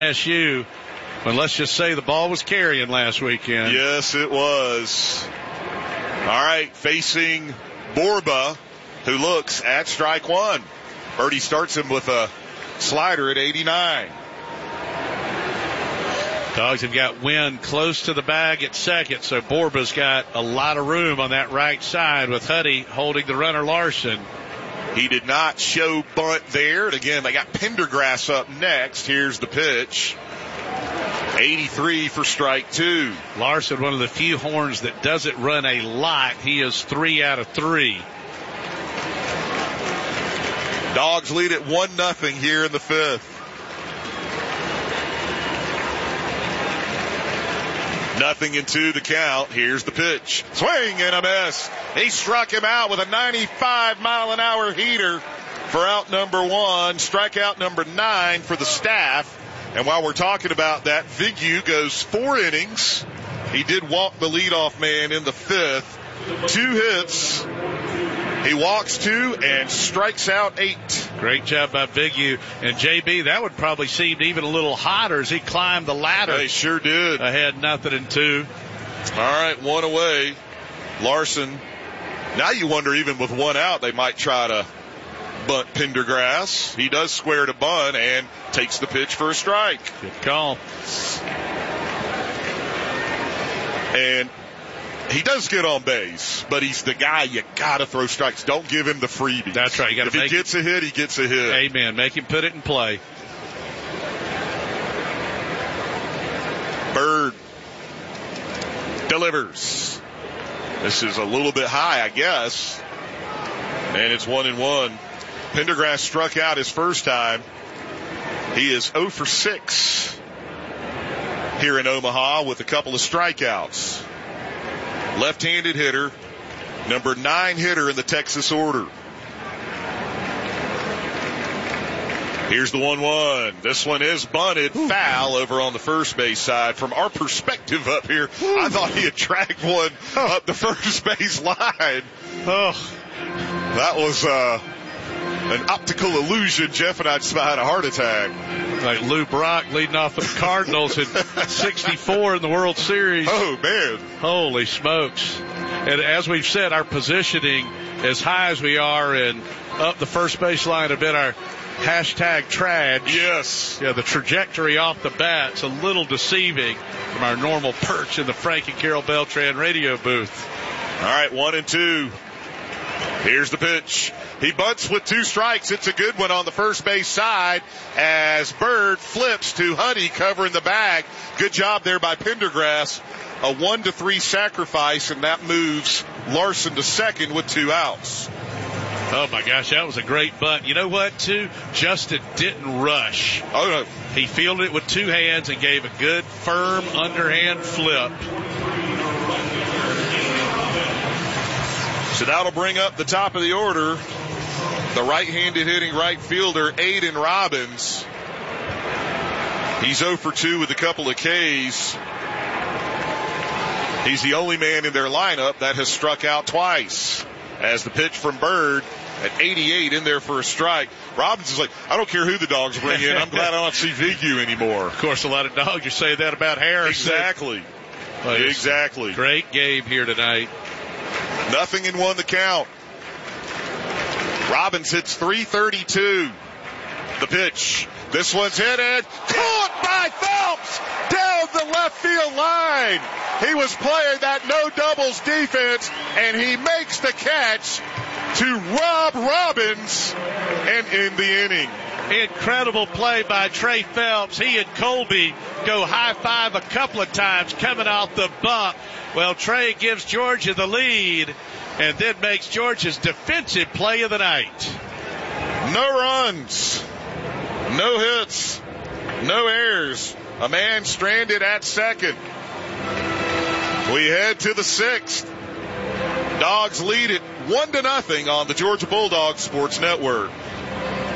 SU. But let's just say the ball was carrying last weekend. Yes, it was. All right, facing Borba, who looks at strike one. Birdie starts him with a slider at 89. Dogs have got Wynn close to the bag at second, so Borba's got a lot of room on that right side with Huddy holding the runner Larson. He did not show bunt there. And again, they got Pendergrass up next. Here's the pitch. 83 for strike two. Larson, one of the few horns that doesn't run a lot. He is 3 out of 3. Dogs lead at 1-0 here in the fifth. Nothing into the count. Here's the pitch. Swing and a miss. He struck him out with a 95-mile-an-hour heater for out number one. Strikeout number 9 for the staff. And while we're talking about that, Vigu goes 4 innings. He did walk the leadoff man in the fifth. 2 hits. He walks 2 and strikes out 8. Great job by Vigu. And JB, that would probably seem even a little hotter as he climbed the ladder. They sure did. Ahead 0-2. All right, 1 away. Larson. Now you wonder, even with 1 out, they might try to bunt Pendergrass. He does square to bunt and takes the pitch for a strike. Good call. And he does get on base, but he's the guy you got to throw strikes. Don't give him the freebies. That's right. You gotta if he gets a hit, he gets a hit. Amen. Make him put it in play. Bird delivers. This is a little bit high, I guess. And it's 1-1. Pendergrass struck out his first time. He is 0 for 6 here in Omaha with a couple of strikeouts. Left-handed hitter, number 9 hitter in the Texas order. Here's the 1-1. This one is bunted foul over on the first base side. From our perspective up here, I thought he had dragged one up the first base line. Oh, that was an optical illusion. Jeff and I just about had a heart attack. Like Lou Brock leading off the Cardinals in 64 in the World Series. Oh, man. Holy smokes. And as we've said, our positioning, as high as we are and up the first base line, have been our hashtag trad. Yes. Yeah, the trajectory off the bat's a little deceiving from our normal perch in the Frank and Carol Beltran radio booth. All right, 1-2. Here's the pitch. He bunts with 2 strikes. It's a good one on the first base side as Bird flips to Huddy covering the bag. Good job there by Pendergrass. A 1-3 sacrifice, and that moves Larson to second with 2 outs. Oh, my gosh, that was a great bunt. You know what, too? Justin didn't rush. Oh, no. He fielded it with 2 hands and gave a good, firm, underhand flip. So that'll bring up the top of the order. The right-handed hitting right fielder, Aiden Robbins. He's 0 for 2 with a couple of Ks. He's the only man in their lineup that has struck out twice. As the pitch from Bird at 88 in there for a strike. Robbins is like, I don't care who the Dogs bring in. I'm glad I don't see Vigu anymore. Of course, a lot of Dogs are saying that about Harris. Exactly. Exactly. Great game here tonight. 0-1 the count. Robbins hits .332. The pitch. This one's hit and caught by Phelps down the left field line. He was playing that no doubles defense, and he makes the catch to Rob Robbins and end the inning. Incredible play by Trey Phelps. He and Colby go high five a couple of times coming off the bump. Well, Trey gives Georgia the lead and then makes Georgia's defensive play of the night. No runs, no hits, no errors. A man stranded at second. We head to the 6th. Dogs lead it 1-0 on the Georgia Bulldogs Sports Network.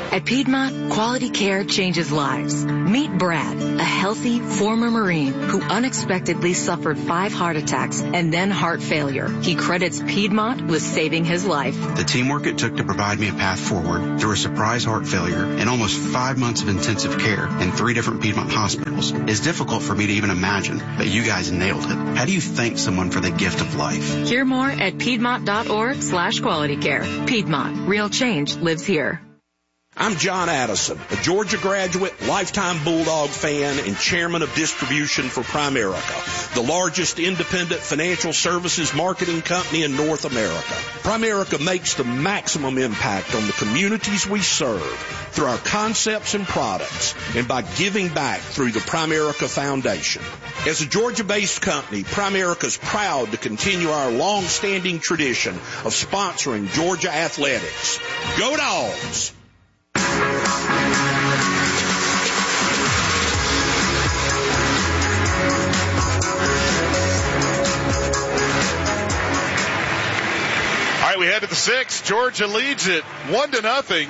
At Piedmont, quality care changes lives. Meet Brad, a healthy former Marine who unexpectedly suffered 5 heart attacks and then heart failure. He credits Piedmont with saving his life. The teamwork it took to provide me a path forward through a surprise heart failure and almost 5 months of intensive care in 3 different Piedmont hospitals is difficult for me to even imagine, but you guys nailed it. How do you thank someone for the gift of life? Hear more at Piedmont.org/quality care. Piedmont, real change lives here. I'm John Addison, a Georgia graduate, lifetime Bulldog fan, and chairman of distribution for Primerica, the largest independent financial services marketing company in North America. Primerica makes the maximum impact on the communities we serve through our concepts and products and by giving back through the Primerica Foundation. As a Georgia-based company, Primerica is proud to continue our long-standing tradition of sponsoring Georgia athletics. Go Dogs! All right, we head to the 6th. Georgia leads it 1-0.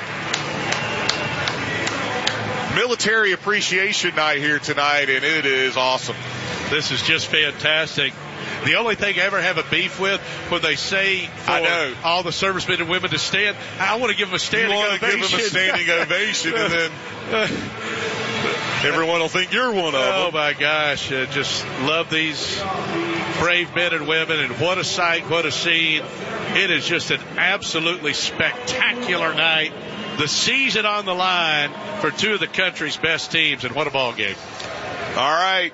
Military Appreciation Night here tonight, and it is awesome. This is just fantastic. The only thing I ever have a beef with when they say for all the servicemen and women to stand, I want to give them a standing ovation. You want to give them a standing ovation, and then everyone will think you're one of them. Oh, my gosh. Just love these brave men and women, and what a sight, what a scene. It is just an absolutely spectacular night. The season on the line for 2 of the country's best teams, and what a ball game. All right,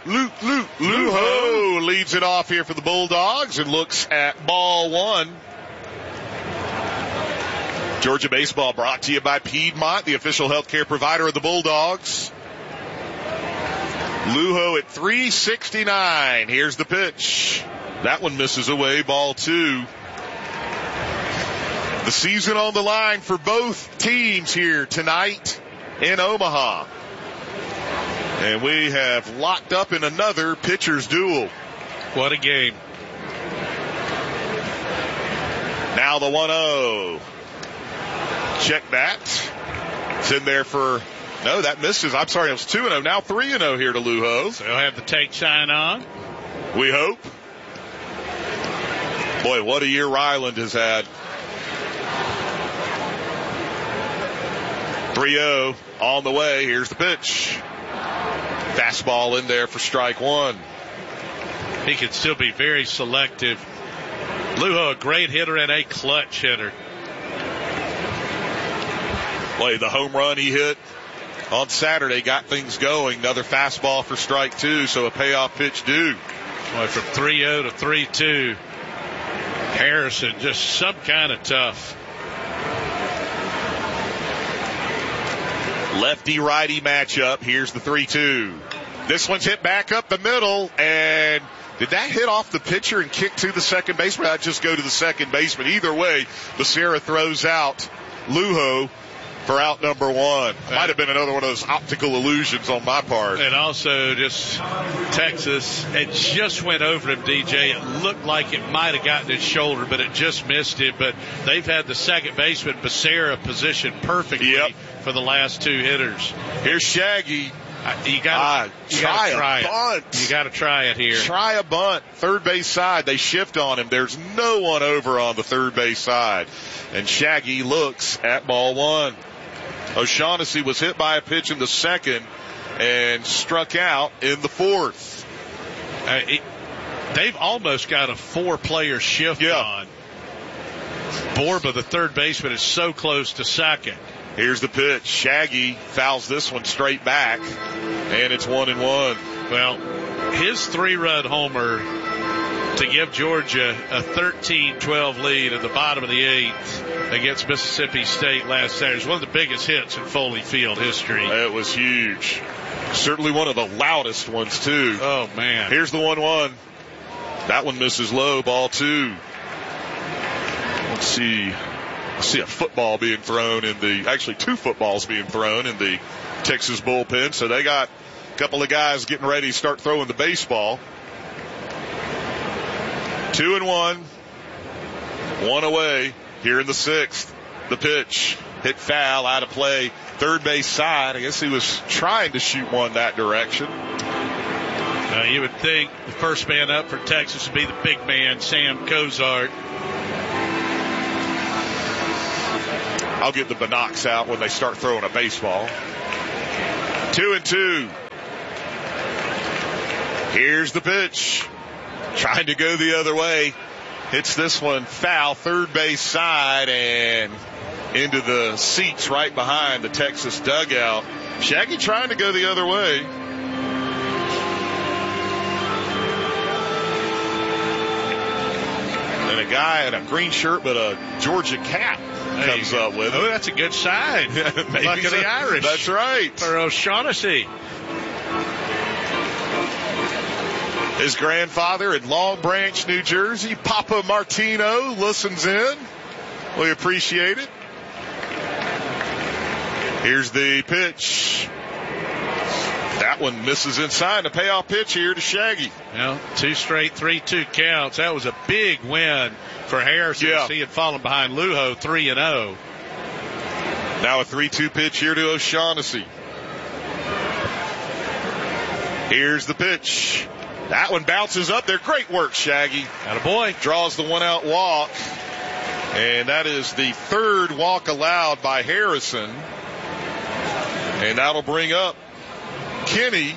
Luho leads it off here for the Bulldogs and looks at ball 1. Georgia baseball brought to you by Piedmont, the official healthcare provider of the Bulldogs. Luho at 369. Here's the pitch. That one misses away, ball 2. The season on the line for both teams here tonight in Omaha. And we have locked up in another pitcher's duel. What a game. Now the 1-0. Check that. It's in there for, no, that misses. I'm sorry, it was 2-0. Now 3-0 here to Luho. So they'll have the take sign on. We hope. Boy, what a year Ryland has had. 3-0 on the way. Here's the pitch. Fastball in there for strike 1. He can still be very selective. Luho, a great hitter and a clutch hitter. Boy, the home run he hit on Saturday got things going. Another fastball for strike 2, so a payoff pitch due. Boy, from 3-0 to 3-2. Harrison, just some kind of tough. Lefty-righty matchup. Here's the 3-2. This one's hit back up the middle, and did that hit off the pitcher and kick to the second baseman? I'd just go to the second baseman. Either way, Becerra throws out Luho for out number 1. Might have been another one of those optical illusions on my part. And also just Texas, it just went over him, DJ. It looked like it might have gotten his shoulder, but it just missed him. But they've had the second baseman, Becerra, positioned perfectly for the last 2 hitters. Here's Shaggy. You gotta try a bunt. You gotta try it here. Try a bunt. Third base side. They shift on him. There's no one over on the third base side. And Shaggy looks at ball 1. O'Shaughnessy was hit by a pitch in the second and struck out in the 4th. They've almost got a 4-player shift on. Borba, the third baseman, is so close to second. Here's the pitch. Shaggy fouls this one straight back, and it's 1-1. Well, his 3-run homer to give Georgia a 13-12 lead at the bottom of the 8th against Mississippi State last Saturday. It was one of the biggest hits in Foley Field history. It was huge. Certainly one of the loudest ones, too. Oh, man. Here's the 1-1. That one misses low, ball 2. Let's see. I see a football being thrown actually 2 footballs being thrown in the Texas bullpen. So they got a couple of guys getting ready to start throwing the baseball. 2-1. 1 away here in the 6th. The pitch. hit foul, out of play, third base side. I guess he was trying to shoot one that direction. You would think the first man up for Texas would be the big man, Sam Cozart. I'll get the binocs out when they start throwing a baseball. 2-2. Here's the pitch. Trying to go the other way. Hits this one foul, third base side, and into the seats right behind the Texas dugout. Shaggy trying to go the other way. And a guy in a green shirt but a Georgia cap comes up with him. Oh, that's a good sign. Luck of the Irish. That's right. For O'Shaughnessy. His grandfather in Long Branch, New Jersey, Papa Martino, listens in. We appreciate it. Here's the pitch. That one misses inside. A payoff pitch here to Shaggy. Well, 2 straight 3-2 counts. That was a big win for Harrison. Yeah. He had fallen behind Lujo 3-0. Now a 3-2 pitch here to O'Shaughnessy. Here's the pitch. That one bounces up there. Great work, Shaggy. Attaboy. Draws the 1-out walk. And that is the third walk allowed by Harrison. And that'll bring up Kenny.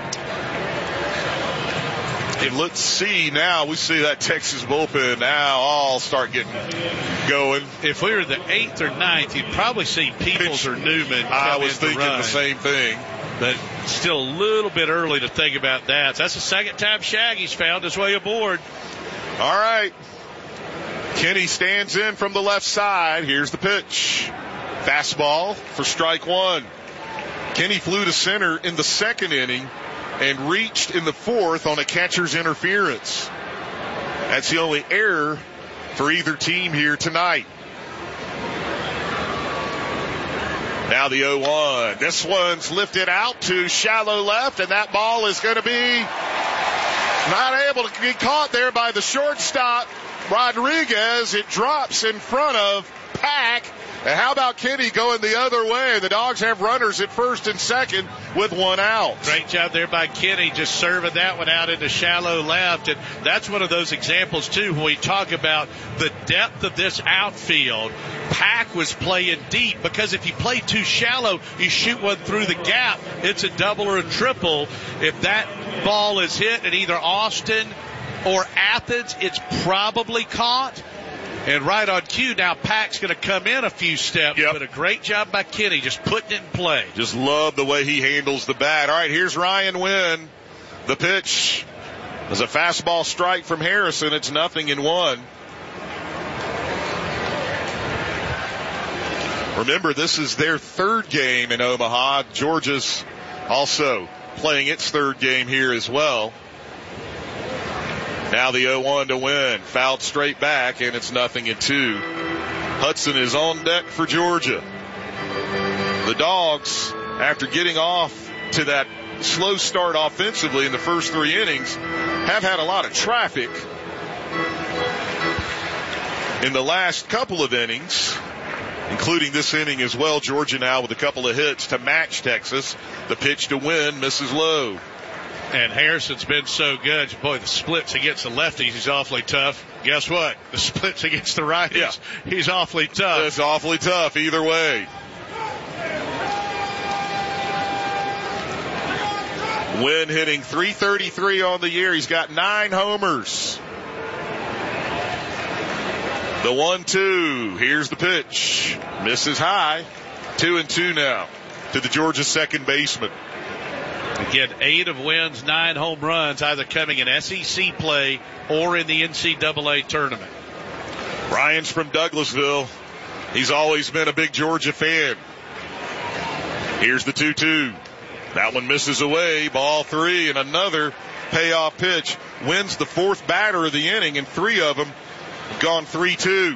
And let's see now. We see that Texas bullpen now all start getting going. If we were the 8th or 9th, you'd probably see Peoples or Newman. I was thinking the same thing. But still a little bit early to think about that. So that's the second time Shaggy's found his way aboard. All right. Kenny stands in from the left side. Here's the pitch. Fastball for strike one. Kenny flew to center in the second inning and reached in the fourth on a catcher's interference. That's the only error for either team here tonight. Now the 0-1. This one's lifted out to shallow left, and that ball is going to be not able to be caught there by the shortstop, Rodriguez. It drops in front of Pack. And how about Kenny going the other way? The Dogs have runners at first and second with 1 out. Great job there by Kenny, just serving that one out into shallow left. And that's one of those examples, too, when we talk about the depth of this outfield. Pack was playing deep because if you play too shallow, you shoot one through the gap. It's a double or a triple. If that ball is hit at either Austin or Athens, it's probably caught. And right on cue, now Pack's going to come in a few steps. Yep. But a great job by Kenny, just putting it in play. Just love the way he handles the bat. All right, here's Ryan Wynn. The pitch is a fastball strike from Harrison. It's 0-1. Remember, this is their third game in Omaha. Georgia's also playing its third game here as well. Now the 0-1 to Win. Fouled straight back, and it's 0-2. Hudson is on deck for Georgia. The Dogs, after getting off to that slow start offensively in the first 3 innings, have had a lot of traffic in the last couple of innings, including this inning as well. Georgia now with a couple of hits to match Texas. The pitch to Win misses low. And Harrison's been so good. Boy, the splits against the lefties, he's awfully tough. Guess what? The splits against the righties, he's awfully tough. It's awfully tough either way. Wynn hitting .333 on the year. He's got 9 homers. The 1-2. Here's the pitch. Misses high. 2-2 now to the Georgia second baseman. Again, 8 of Wynn's 9 home runs, either coming in SEC play or in the NCAA tournament. Ryan's from Douglasville. He's always been a big Georgia fan. Here's the 2-2. That one misses away. Ball 3, and another payoff pitch. Wins the 4th batter of the inning, and 3 of them gone 3-2.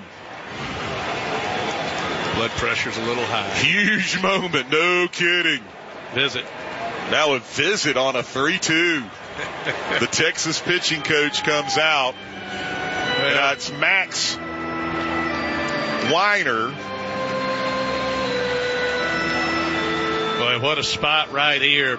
Blood pressure's a little high. Huge moment, no kidding. Visit. Now a visit on a 3-2. The Texas pitching coach comes out. It's Max Weiner. what a spot right here.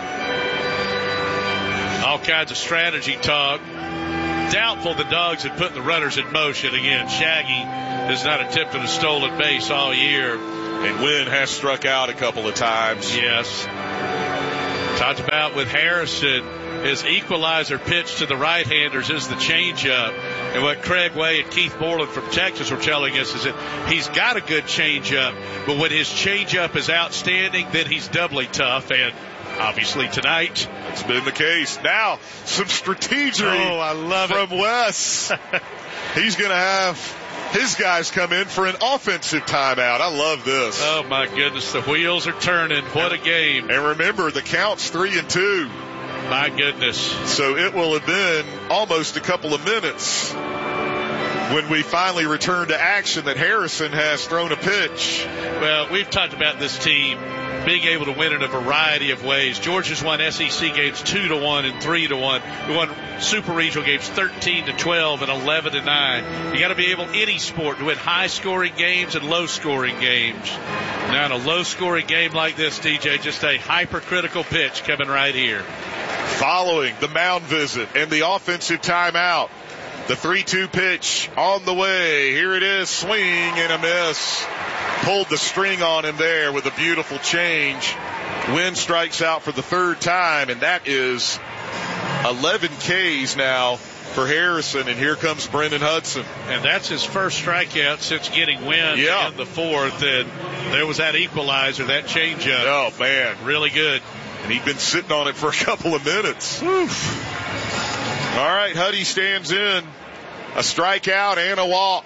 All kinds of strategy talk. Doubtful the Dogs had put the runners in motion again. Shaggy has not attempted a stolen base all year. And Wynn has struck out a couple of times. Yes. Talked about with Harrison, his equalizer pitch to the right-handers is the changeup. And what Craig Way and Keith Borland from Texas were telling us is that he's got a good changeup, but when his changeup is outstanding, then he's doubly tough. And obviously tonight, it's been the case. Now, some strategery I love from Wes. He's going to have his guys come in for an offensive timeout. I love this. Oh, my goodness. The wheels are turning. What a game. And remember, the count's 3-2. My goodness. So it will have been almost a couple of minutes when we finally return to action that Harrison has thrown a pitch. Well, we've talked about this team being able to win in a variety of ways. Georgia's won SEC games 2-1 and 3-1. We won Super Regional games 13-12 and 11-9. You got to be able, any sport, to win high-scoring games and low-scoring games. Now, in a low-scoring game like this, DJ, just a hypercritical pitch coming right here. Following the mound visit and the offensive timeout, the 3-2 pitch on the way. Here it is, swing and a miss. Pulled the string on him there with a beautiful change. Wynn strikes out for the third time, and that is 11 Ks now for Harrison, and here comes Brendan Hudson. And that's his first strikeout since getting Wynn in the fourth, and there was that equalizer, that changeup. Oh, man. Really good. And he'd been sitting on it for a couple of minutes. Oof. All right, Huddy stands in. A strikeout and a walk.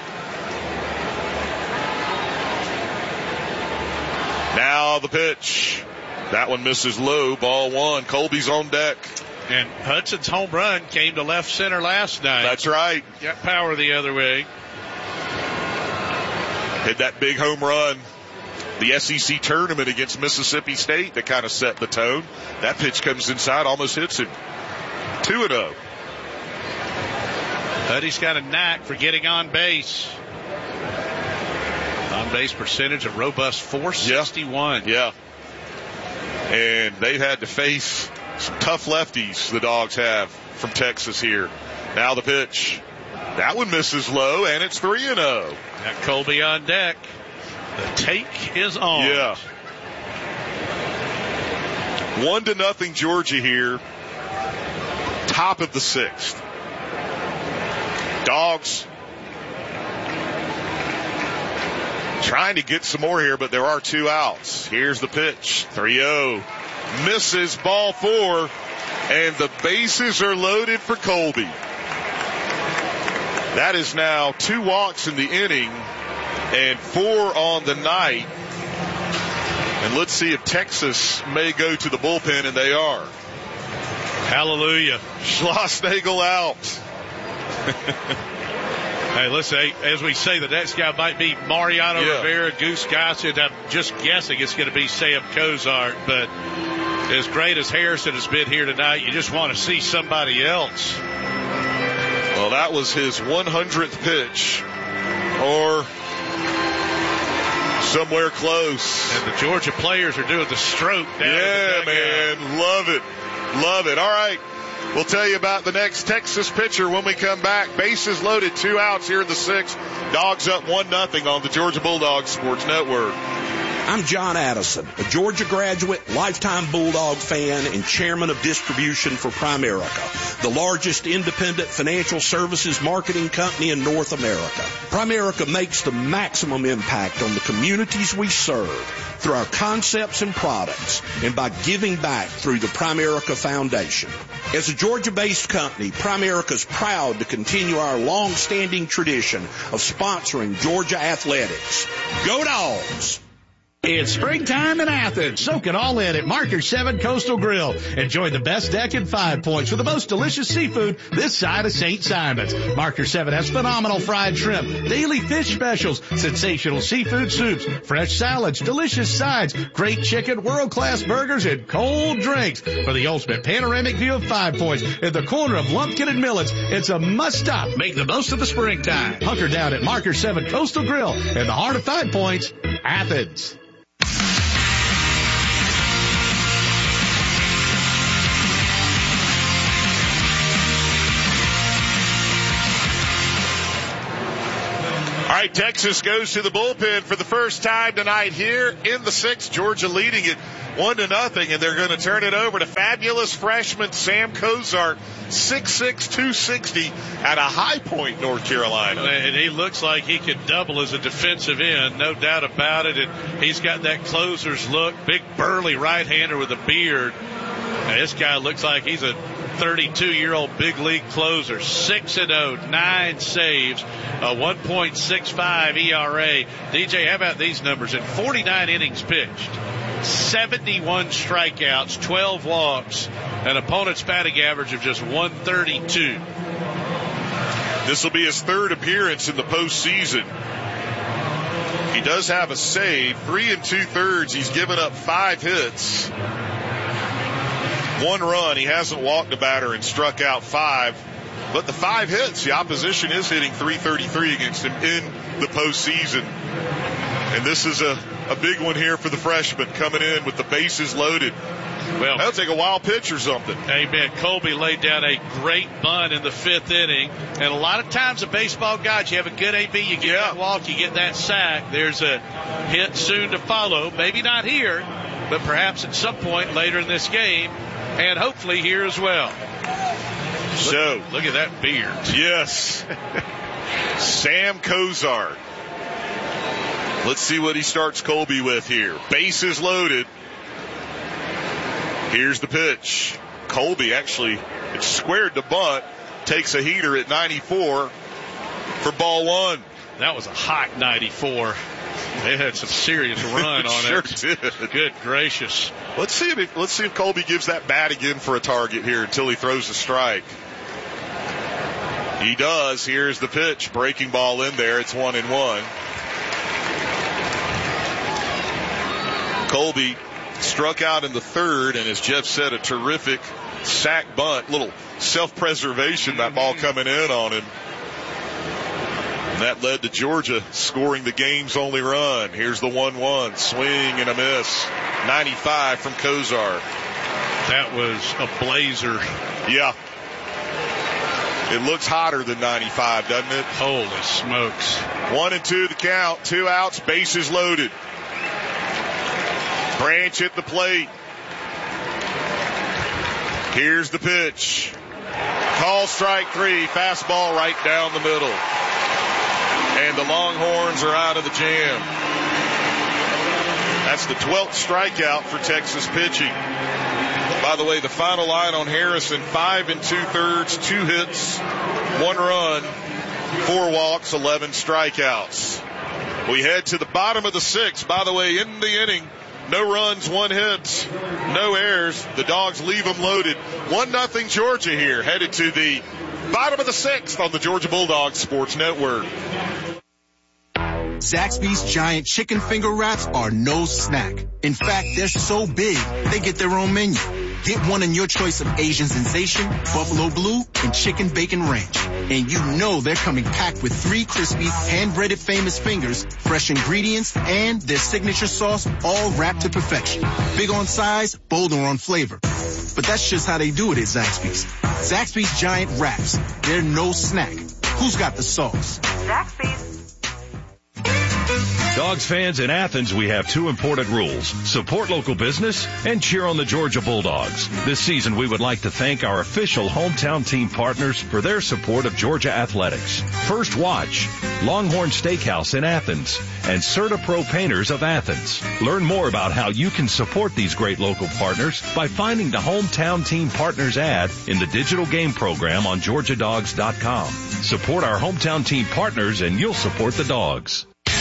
Now the pitch. That one misses low. Ball one. Colby's on deck. And Hudson's home run came to left center last night. That's right. Got power the other way. Hit that big home run. The SEC tournament against Mississippi State that kind of set the tone. That pitch comes inside, almost hits him. 2-0. Huddy's got a knack for getting on base. On base percentage, a robust 461. Yeah. And they've had to face some tough lefties, the Dogs have, from Texas here. Now the pitch. That one misses low, and it's 3-0. Got Colby on deck. The take is on. Yeah. 1-0 Georgia here. Top of the sixth. Dogs trying to get some more here, but there are two outs. Here's the pitch. 3-0. Misses, ball four, and the bases are loaded for Colby. That is now 2 walks in the inning and 4 on the night. And let's see if Texas may go to the bullpen, and they are. Hallelujah. Schlossnagel out. Hey, listen, as we say, the next guy might be Mariano Rivera, Goose Gossett. I'm just guessing it's going to be Sam Cozart, but as great as Harrison has been here tonight, you just want to see somebody else. Well, that was his 100th pitch, or somewhere close. And the Georgia players are doing the stroke down. Yeah, man. Love it. Love it. All right. We'll tell you about the next Texas pitcher when we come back. Bases loaded, 2 outs here in the sixth. Dogs up 1-0 on the Georgia Bulldogs Sports Network. I'm John Addison, a Georgia graduate, lifetime Bulldog fan, and chairman of distribution for Primerica, the largest independent financial services marketing company in North America. Primerica makes the maximum impact on the communities we serve through our concepts and products and by giving back through the Primerica Foundation. As a Georgia-based company, Primerica is proud to continue our long-standing tradition of sponsoring Georgia athletics. Go Dogs! It's springtime in Athens. Soak it all in at Marker 7 Coastal Grill. Enjoy the best deck and 5 Points with the most delicious seafood this side of St. Simon's. Marker 7 has phenomenal fried shrimp, daily fish specials, sensational seafood soups, fresh salads, delicious sides, great chicken, world-class burgers, and cold drinks. For the ultimate panoramic view of 5 Points in the corner of Lumpkin and Millets, it's a must-stop. Make the most of the springtime. Hunker down at Marker 7 Coastal Grill in the heart of 5 Points, Athens. right, Texas goes to the bullpen for the first time tonight here in the sixth. Georgia leading it 1-0, and they're going to turn it over to fabulous freshman Sam Cozart, 6'6", 260, at a High Point, North Carolina. And he looks like he could double as a defensive end, no doubt about it. And he's got that closer's look, big burly right-hander with a beard. And this guy looks like he's a 32-year-old big league closer. 6-0, 9 saves, a 1.65 ERA. DJ, how about these numbers? In 49 innings pitched, 71 strikeouts, 12 walks, an opponent's batting average of just 132. This will be his third appearance in the postseason. He does have a save, 3 2/3. He's given up 5 hits, 1 run. He hasn't walked a batter and struck out 5. But the 5 hits, the opposition is hitting .333 against him in the postseason. And this is a big one here for the freshman coming in with the bases loaded. Well, that'll take a wild pitch or something. Amen. Colby laid down a great bunt in the 5th inning. And a lot of times a baseball guys, you have a good AB, you get that walk, you get that sack. There's a hit soon to follow. Maybe not here, but perhaps at some point later in this game. And hopefully here as well. So, look at that beard. Yes. Sam Cozart. Let's see what he starts Colby with here. Bases loaded. Here's the pitch. Colby actually, it's squared to bunt, takes a heater at 94 for ball 1. That was a hot 94. They had some serious run on sure it. Did. Good gracious. Let's see if Colby gives that bat again for a target here until he throws a strike. He does. Here's the pitch. Breaking ball in there. It's 1-1. Colby struck out in the 3rd, and as Jeff said, a terrific sack bunt, little self-preservation, that ball coming in on him. And that led to Georgia scoring the game's only run. Here's the 1-1, swing and a miss. 95 from Cozart. That was a blazer. Yeah. It looks hotter than 95, doesn't it? Holy smokes. 1-2 the count, 2 outs, bases loaded. Branch hit the plate. Here's the pitch. Call strike 3, fastball right down the middle. And the Longhorns are out of the jam. That's the 12th strikeout for Texas pitching. By the way, the final line on Harrison, 5 2/3, 2 hits, 1 run, 4 walks, 11 strikeouts. We head to the bottom of the 6th. By the way, in the inning, no runs, 1 hit, no errors. The Dogs leave them loaded. 1-0 Georgia here, headed to the bottom of the 6th on the Georgia Bulldogs Sports Network. Zaxby's giant chicken finger wraps are no snack. In fact, they're so big, they get their own menu. Get one in your choice of Asian Sensation, Buffalo Blue, and Chicken Bacon Ranch. And you know they're coming packed with 3 crispy, hand-breaded famous fingers, fresh ingredients, and their signature sauce, all wrapped to perfection. Big on size, bolder on flavor. But that's just how they do it at Zaxby's. Zaxby's giant wraps. They're no snack. Who's got the sauce? Zaxby's. Dogs fans in Athens, we have 2 important rules. Support local business and cheer on the Georgia Bulldogs. This season, we would like to thank our official hometown team partners for their support of Georgia athletics. First Watch, Longhorn Steakhouse in Athens, and CertaPro Painters of Athens. Learn more about how you can support these great local partners by finding the Hometown Team Partners ad in the digital game program on GeorgiaDogs.com. Support our hometown team partners and you'll support the Dogs.